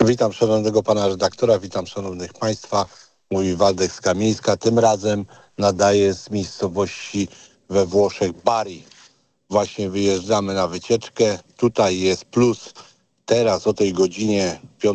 Witam szanownego pana redaktora, witam szanownych państwa. Mówi Waldek z Kamieńska. Tym razem nadaję z miejscowości we Włoszech Bari. Właśnie wyjeżdżamy na wycieczkę. Tutaj jest plus. Teraz o tej godzinie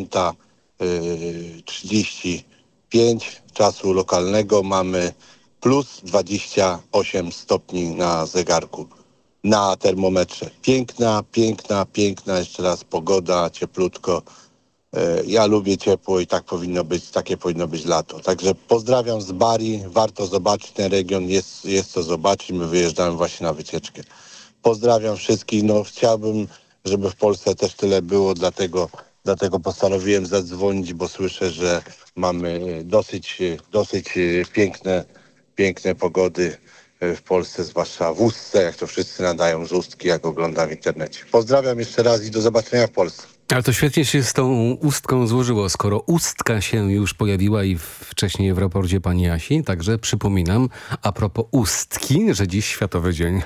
5:35 czasu lokalnego mamy plus 28 stopni na zegarku, na termometrze. Piękna jeszcze raz pogoda, cieplutko. Ja lubię ciepło i tak powinno być, takie powinno być lato. Także pozdrawiam z Bari, warto zobaczyć ten region, jest co zobaczyć, my wyjeżdżamy właśnie na wycieczkę. Pozdrawiam wszystkich, no chciałbym, żeby w Polsce też tyle było, dlatego postanowiłem zadzwonić, bo słyszę, że mamy dosyć piękne pogody w Polsce, zwłaszcza w Ustce, jak to wszyscy nadają z Ustki, jak oglądam w internecie. Pozdrawiam jeszcze raz i do zobaczenia w Polsce. Ale to świetnie się z tą Ustką złożyło, skoro Ustka się już pojawiła i wcześniej w raporcie pani Jasi. Także przypominam, a propos Ustki, że dziś Światowy Dzień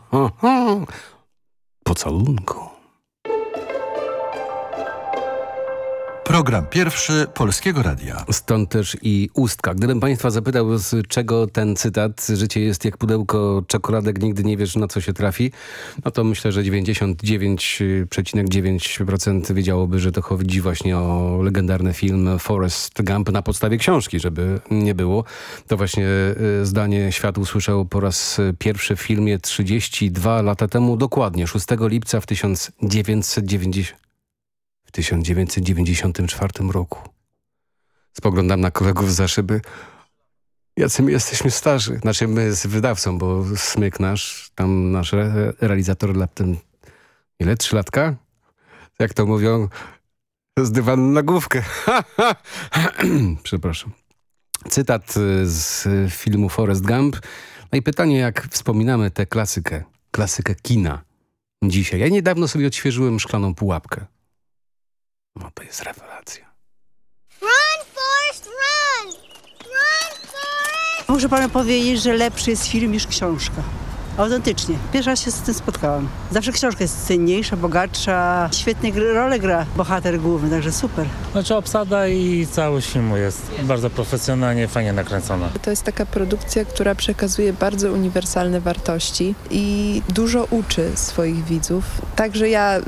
Pocałunku. Program pierwszy Polskiego Radia. Stąd też i Ustka. Gdybym państwa zapytał, z czego ten cytat, życie jest jak pudełko czekoladek, nigdy nie wiesz, na co się trafi, no to myślę, że 99,9% wiedziałoby, że to chodzi właśnie o legendarny film Forrest Gump na podstawie książki, żeby nie było. To właśnie zdanie świat usłyszał po raz pierwszy w filmie 32 lata temu, dokładnie 6 lipca w 1994 roku. Spoglądam na kolegów za szyby. Jacy my jesteśmy starzy. Znaczy my z wydawcą, bo Smyk nasz realizator laptem, ile? 3 latka? Jak to mówią? Z dywanu na główkę. Przepraszam. Cytat z filmu Forrest Gump. No i pytanie, jak wspominamy tę klasykę kina dzisiaj. Ja niedawno sobie odświeżyłem Szklaną pułapkę. No to jest rewelacja. Run, Forrest, run! Run, Forrest! Muszę panu powiedzieć, że lepszy jest film niż książka. Autentycznie. Pierwszy raz się z tym spotkałam. Zawsze książka jest cenniejsza, bogatsza. Świetnie rolę gra bohater główny, także super. Znaczy obsada i całość filmu jest bardzo profesjonalnie, fajnie nakręcona. To jest taka produkcja, która przekazuje bardzo uniwersalne wartości i dużo uczy swoich widzów. Także ja